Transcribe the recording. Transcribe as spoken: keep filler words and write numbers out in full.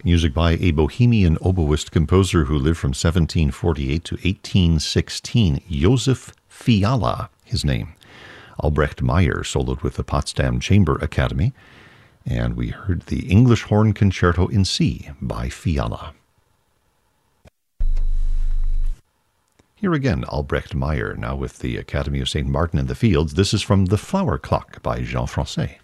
Music by a Bohemian oboist-composer who lived from seventeen forty-eight to eighteen sixteen, Josef Fiala, his name. Albrecht Meyer soloed with the Potsdam Chamber Academy, and we heard the English Horn Concerto in C by Fiala. Here again, Albrecht Meyer, now with the Academy of Saint Martin in the Fields. This is from The Flower Clock by Jean Francais.